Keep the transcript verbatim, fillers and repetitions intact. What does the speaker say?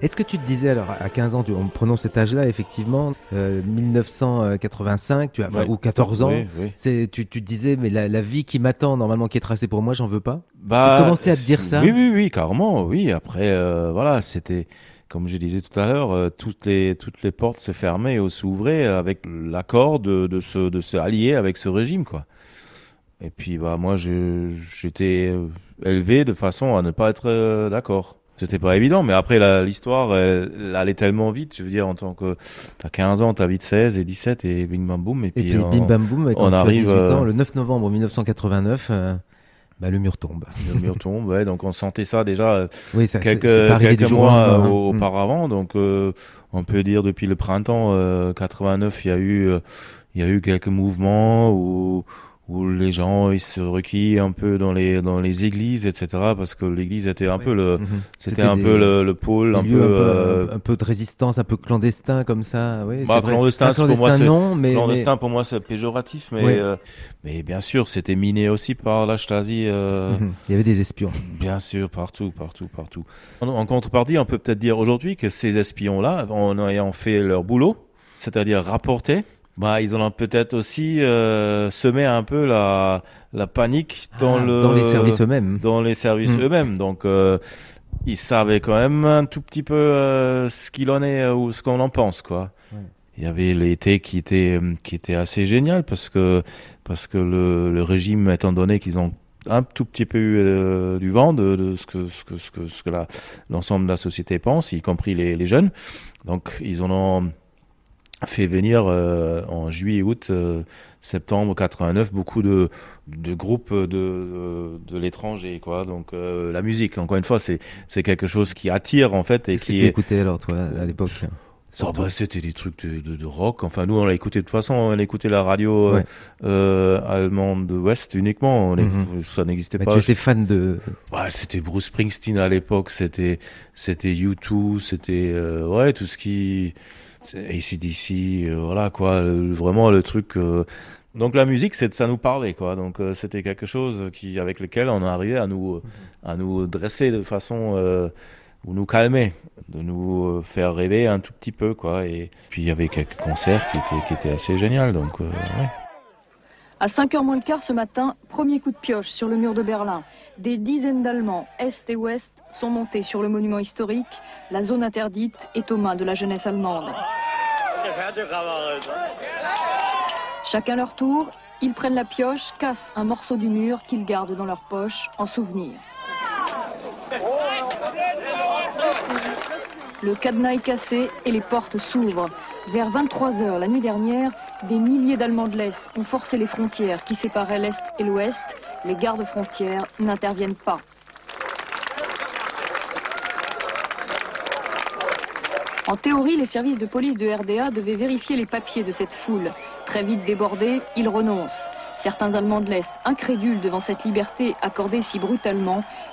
Est-ce que tu te disais, alors à quinze ans, tu, en prenant cet âge-là, effectivement, euh, mille neuf cent quatre-vingt-cinq, tu as, enfin, Ouais. ou quatorze ans, Oui, oui. c'est, tu, tu te disais, mais la, la vie qui m'attend, normalement, qui est tracée pour moi, j'en veux pas? Tu Bah, commençais à te dire ça? oui, oui, oui, carrément, oui. Après, euh, voilà, c'était, comme je disais tout à l'heure, euh, toutes les toutes les portes se fermaient ou s'ouvraient avec l'accord de de se de se allier avec ce régime, quoi. Et puis, bah, moi, je j'étais euh, élevé de façon à ne pas être euh, d'accord. C'était pas évident, mais après la- l'histoire, elle, elle allait tellement vite. Je veux dire, en tant que t'as quinze ans, t'as vite seize et dix-sept et bing bam boum, et Et puis puis, bim on, bam boum, et quand on tu as arrive. dix-huit euh, ans, le neuf novembre mille neuf cent quatre-vingt-neuf, euh, bah, le mur tombe. Le mur tombe, ouais, donc on sentait ça déjà euh, Oui, ça, c'est, c'est pas quelques arrivé du quelques jour au mois euh, lendemain, hein. au- Mm. auparavant. Donc euh, on peut dire depuis le printemps euh, quatre-vingt-neuf, il y a eu euh, il y a eu quelques mouvements où où les gens ils se requient un peu dans les dans les églises, et cetera. Parce que l'église était un Ouais. peu le Mhm. c'était C'était un peu des, le, le pôle des un peu lieux un peu, euh, un, un peu de résistance, un peu clandestin comme ça. Oui, c'est bah, vrai. Enfin, clandestin, c'est pour moi, clandestin, c'est, non, mais, mais, clandestin, pour moi, c'est péjoratif, mais, ouais. euh, mais bien sûr, c'était miné aussi par la Stasi, euh, Mhm. Il y avait des espions. bien sûr, partout, partout, partout. En, en contrepartie, on peut peut-être dire aujourd'hui que ces espions-là, en ayant fait leur boulot, c'est-à-dire rapporter, bah, ils ont peut-être aussi euh, semé un peu la, la panique dans Ah, le, dans les services eux-mêmes. dans les services Mm. eux-mêmes. Donc, euh, ils savaient quand même un tout petit peu euh, ce qu'il en est euh, ou ce qu'on en pense, quoi. Ouais. Il y avait l'été qui était qui était assez génial parce que parce que le, le régime, étant donné qu'ils ont un tout petit peu eu euh, du vent de, de ce que ce que ce que ce que la l'ensemble de la société pense, y compris les, les jeunes. Donc ils en ont fait venir euh, en juillet, août, euh, septembre quatre-vingt-neuf beaucoup de de groupes de de, de l'étranger, quoi. Donc euh, la musique, encore une fois, c'est c'est quelque chose qui attire en fait et Qu'est-ce que qui tu est. écoutais alors, toi, à l'époque? Oh Surtout. bah, c'était des trucs de, de, de rock. Enfin, nous, on l'a écouté de toute façon. On écoutait la radio euh, Ouais. euh, allemande de Ouest uniquement. On est, Mhm. Ça n'existait Mais pas. tu étais fan de. Ouais, c'était Bruce Springsteen à l'époque. C'était c'était U deux. C'était euh, ouais, tout ce qui A C D C. Euh, voilà quoi. Le- vraiment le truc. Euh... Donc la musique, c'est ça nous parlait quoi. Donc euh, c'était quelque chose qui avec lequel on arrivait à nous à nous dresser de façon euh, ou nous calmer, de nous euh, faire rêver un tout petit peu, quoi. Et puis il y avait quelques concerts qui étaient, qui étaient assez géniaux, donc euh, ouais. À cinq heures moins le quart ce matin, premier coup de pioche sur le mur de Berlin. Des dizaines d'Allemands, Est et Ouest, sont montés sur le monument historique. La zone interdite est aux mains de la jeunesse allemande. Chacun leur tour, ils prennent la pioche, cassent un morceau du mur qu'ils gardent dans leur poche en souvenir. Le cadenas est cassé et les portes s'ouvrent. Vers vingt-trois heures la nuit dernière, des milliers d'Allemands de l'Est ont forcé les frontières qui séparaient l'Est et l'Ouest. Les gardes frontières n'interviennent pas. En théorie, les services de police de R D A devaient vérifier les papiers de cette foule. Très vite débordés, ils renoncent. Certains Allemands de l'Est, incrédules devant cette liberté accordée si brutalement,